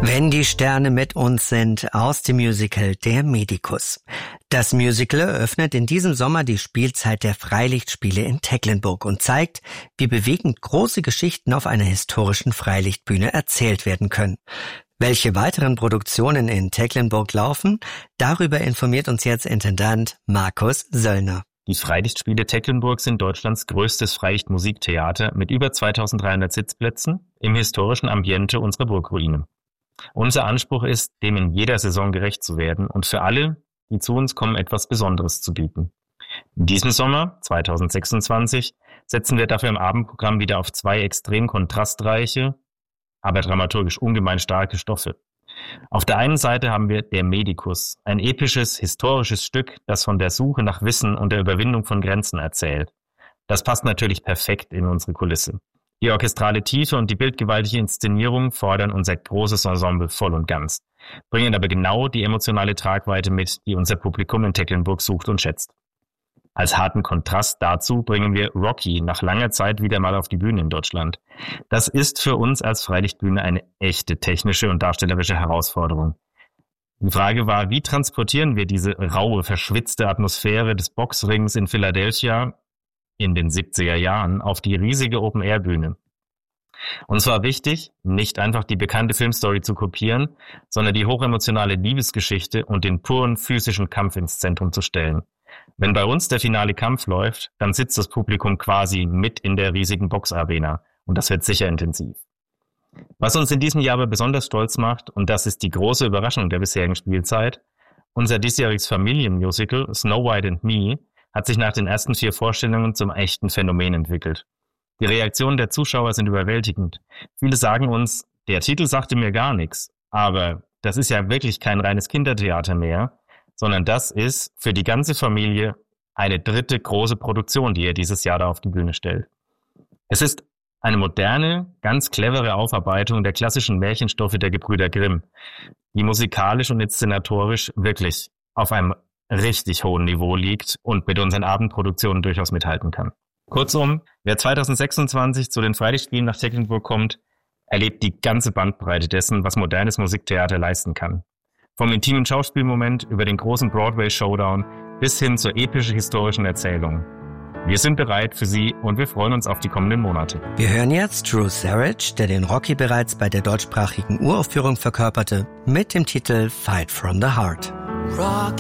Wenn die Sterne mit uns sind, aus dem Musical Der Medikus. Das Musical eröffnet in diesem Sommer die Spielzeit der Freilichtspiele in Tecklenburg und zeigt, wie bewegend große Geschichten auf einer historischen Freilichtbühne erzählt werden können. Welche weiteren Produktionen in Tecklenburg laufen, darüber informiert uns jetzt Intendant Markus Söllner. Die Freilichtspiele Tecklenburg sind Deutschlands größtes Freilichtmusiktheater mit über 2300 Sitzplätzen im historischen Ambiente unserer Burgruine. Unser Anspruch ist, dem in jeder Saison gerecht zu werden und für alle, die zu uns kommen, etwas Besonderes zu bieten. In diesem Sommer, 2026, setzen wir dafür im Abendprogramm wieder auf 2 extrem kontrastreiche, aber dramaturgisch ungemein starke Stoffe. Auf der einen Seite haben wir Der Medikus, ein episches, historisches Stück, das von der Suche nach Wissen und der Überwindung von Grenzen erzählt. Das passt natürlich perfekt in unsere Kulisse. Die orchestrale Tiefe und die bildgewaltige Inszenierung fordern unser großes Ensemble voll und ganz, bringen aber genau die emotionale Tragweite mit, die unser Publikum in Tecklenburg sucht und schätzt. Als harten Kontrast dazu bringen wir Rocky nach langer Zeit wieder mal auf die Bühne in Deutschland. Das ist für uns als Freilichtbühne eine echte technische und darstellerische Herausforderung. Die Frage war, wie transportieren wir diese raue, verschwitzte Atmosphäre des Boxrings in Philadelphia in den 70er Jahren auf die riesige Open-Air-Bühne. Uns war wichtig, nicht einfach die bekannte Filmstory zu kopieren, sondern die hochemotionale Liebesgeschichte und den puren physischen Kampf ins Zentrum zu stellen. Wenn bei uns der finale Kampf läuft, dann sitzt das Publikum quasi mit in der riesigen Boxarena und das wird sicher intensiv. Was uns in diesem Jahr aber besonders stolz macht, und das ist die große Überraschung der bisherigen Spielzeit, unser diesjähriges Familienmusical Snow White and Me hat sich nach den ersten 4 Vorstellungen zum echten Phänomen entwickelt. Die Reaktionen der Zuschauer sind überwältigend. Viele sagen uns, der Titel sagte mir gar nichts, aber das ist ja wirklich kein reines Kindertheater mehr, sondern das ist für die ganze Familie eine dritte große Produktion, die er dieses Jahr da auf die Bühne stellt. Es ist eine moderne, ganz clevere Aufarbeitung der klassischen Märchenstoffe der Gebrüder Grimm, die musikalisch und inszenatorisch wirklich auf einem richtig hohen Niveau liegt und mit unseren Abendproduktionen durchaus mithalten kann. Kurzum, wer 2026 zu den Freilichtspielen nach Tecklenburg kommt, erlebt die ganze Bandbreite dessen, was modernes Musiktheater leisten kann. Vom intimen Schauspielmoment über den großen Broadway-Showdown bis hin zur epischen historischen Erzählung. Wir sind bereit für Sie und wir freuen uns auf die kommenden Monate. Wir hören jetzt Drew Sarich, der den Rocky bereits bei der deutschsprachigen Uraufführung verkörperte, mit dem Titel Fight from the Heart. Rocky.